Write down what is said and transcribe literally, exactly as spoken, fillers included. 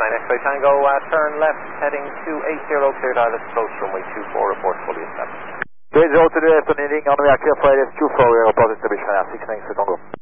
nine X-ray Tango, uh, turn left, heading two eight zero, clear direct approach, runway two four, report fully established. two eight zero to the left, on heading on the way, clear for I L S two four, airport establishment, six nine Tango.